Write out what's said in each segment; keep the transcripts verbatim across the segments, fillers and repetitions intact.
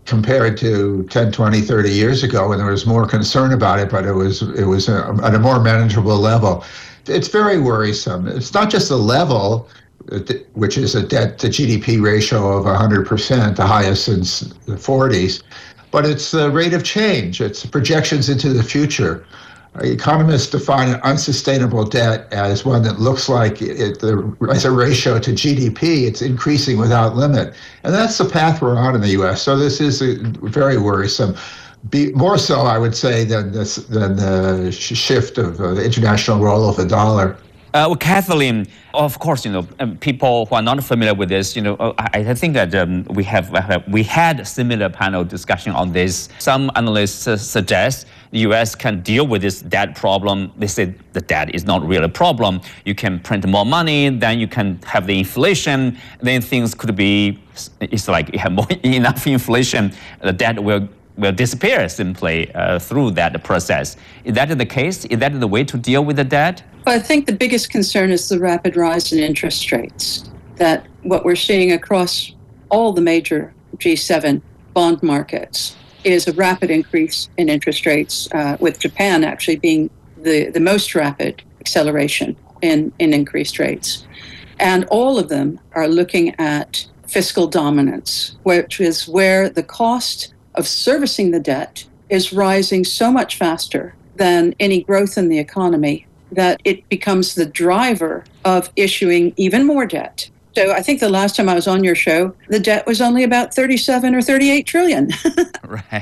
compared to ten, twenty, thirty years ago when there was more concern about it, but it was it was a, at a more manageable level. It's very worrisome. It's not just the level, which is a debt to G D P ratio of one hundred percent, the highest since the forties, but it's the rate of change. It's projections into the future. Economists define an unsustainable debt as one that looks like it, the, as a ratio to G D P, it's increasing without limit. And that's the path we're on in the U S. So this is a, very worrisome. Be, more so, I would say, than, this, than the shift of uh, the international role of the dollar. Uh, well, Kathleen, of course, you know, um, people who are not familiar with this, you know, I, I think that um, we have uh, we had a similar panel discussion on this. Some analysts uh, suggest the U S can deal with this debt problem. They say the debt is not really a problem. You can print more money, then you can have the inflation, then things could be, it's like you have more enough inflation, the debt will will disappear simply uh, through that process. Is that the case? Is that the way to deal with the debt? Well, I think the biggest concern is the rapid rise in interest rates, that what we're seeing across all the major G seven bond markets is a rapid increase in interest rates, uh, with Japan actually being the, the most rapid acceleration in, in increased rates. And all of them are looking at fiscal dominance, which is where the cost of servicing the debt is rising so much faster than any growth in the economy that it becomes the driver of issuing even more debt. So I think the last time I was on your show, the debt was only about thirty-seven or thirty-eight trillion. Right.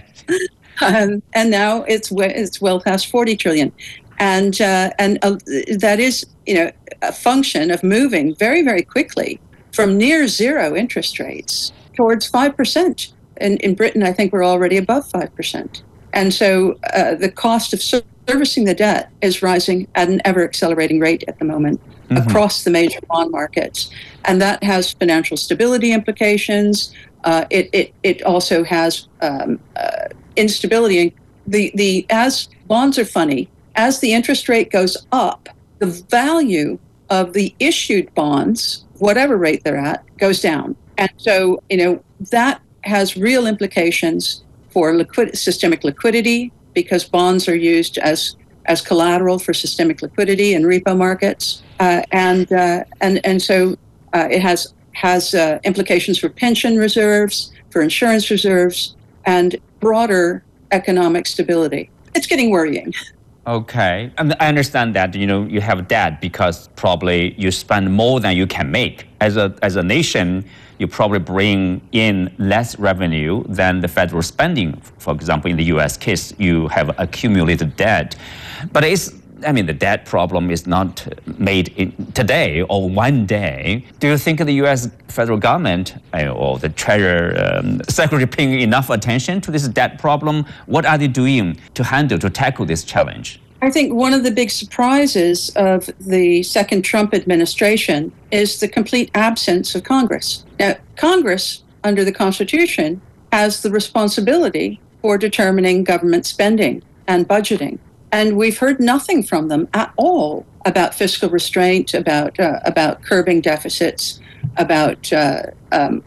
Um, and now it's it's well past forty trillion. And uh, and uh, that is, you know, a function of moving very, very quickly from near zero interest rates towards five percent. In, in Britain, I think we're already above five percent. And so uh, the cost of servicing the debt is rising at an ever-accelerating rate at the moment mm-hmm. across the major bond markets. And that has financial stability implications. Uh, it, it, it also has um, uh, instability. The, the, as bonds are funny, as the interest rate goes up, the value of the issued bonds, whatever rate they're at, goes down. And so, you know, that has real implications for liquid, systemic liquidity, because bonds are used as as collateral for systemic liquidity in repo markets, uh, and uh, and and so uh, it has has uh, implications for pension reserves, for insurance reserves, and broader economic stability. It's getting worrying. Okay, and I understand that, you know, you have debt because probably you spend more than you can make. As a as a nation, you probably bring in less revenue than the federal spending. For example, in the U S case, you have accumulated debt. But it's, I mean, the debt problem is not made in today or one day. Do you think the U S federal government or the Treasury um, Secretary paying enough attention to this debt problem? What are they doing to handle, to tackle this challenge? I think one of the big surprises of the second Trump administration is the complete absence of Congress. Now, Congress, under the Constitution, has the responsibility for determining government spending and budgeting. And we've heard nothing from them at all about fiscal restraint, about uh, about curbing deficits, about uh, um,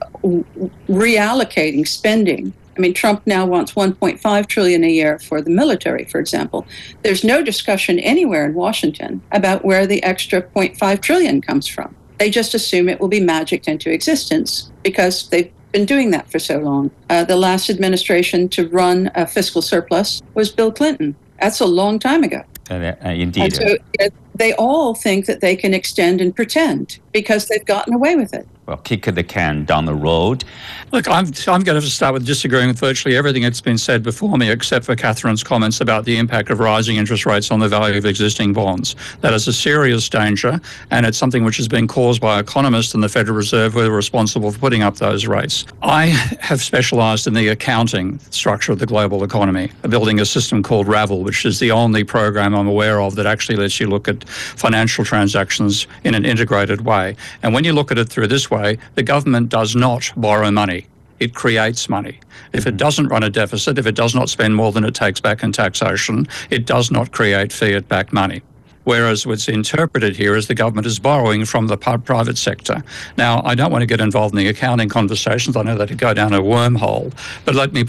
reallocating spending. I mean, Trump now wants one point five trillion dollars a year for the military, for example. There's no discussion anywhere in Washington about where the extra zero point five trillion dollars comes from. They just assume it will be magicked into existence because they've been doing that for so long. Uh, the last administration to run a fiscal surplus was Bill Clinton. That's a long time ago. Uh, indeed. And so uh, they all think that they can extend and pretend because they've gotten away with it. Well, kick the can down the road. Look, I'm, I'm going to start with disagreeing with virtually everything that's been said before me, except for Catherine's comments about the impact of rising interest rates on the value of existing bonds. That is a serious danger, and it's something which has been caused by economists and the Federal Reserve, who are responsible for putting up those rates. I have specialised in the accounting structure of the global economy, building a system called Ravel, which is the only program I'm aware of that actually lets you look at financial transactions in an integrated way. And when you look at it through this way, the government does not borrow money. It creates money. If it doesn't run a deficit, if it does not spend more than it takes back in taxation, it does not create fiat-backed money. Whereas what's interpreted here is the government is borrowing from the private sector. Now, I don't want to get involved in the accounting conversations. I know that could go down a wormhole, but let me